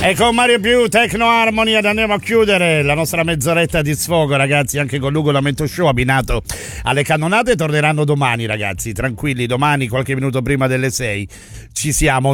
E con Mario Più, Techno Harmony, ed andiamo a chiudere la nostra mezz'oretta di sfogo, ragazzi, anche con Lugo Lamento Show abbinato alle cannonate. Torneranno domani, ragazzi, tranquilli, domani qualche minuto prima delle 6 ci siamo.